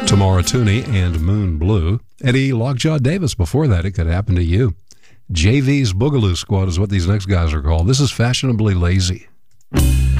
Tamara Tooney and Moon Blue. Eddie Lockjaw Davis before that, It Could Happen to You. JV's Boogaloo Squad is what these next guys are called. This is Fashionably Lazy.